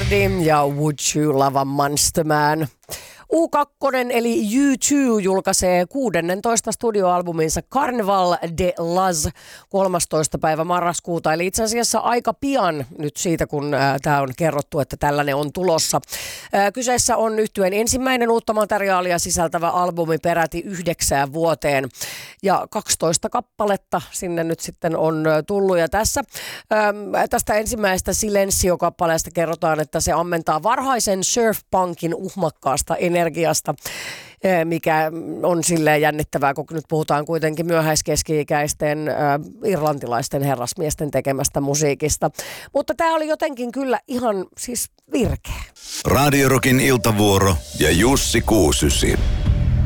Lordi ja Would You Love a Monster Man. U2 eli U2 julkaisee 16 studioalbuminsa Carnival de Luz 13. päivä marraskuuta. Eli itse asiassa aika pian nyt siitä, kun tämä on kerrottu, että tällainen on tulossa. Kyseessä on yhtyeen ensimmäinen uutta materiaalia sisältävä albumi peräti 9 vuoteen. Ja 12 kappaletta sinne nyt sitten on tullut. Ja tästä ensimmäisestä Silencio-kappaleesta kerrotaan, että se ammentaa varhaisen surfpunkin uhmakkaasta energiasta, mikä on silleen jännittävää, kun nyt puhutaan kuitenkin myöhäiskeski-ikäisten irlantilaisten herrasmiesten tekemästä musiikista. Mutta tämä oli jotenkin kyllä ihan siis virkeä. Radio Rockin iltavuoro ja Jussi Kuusysi.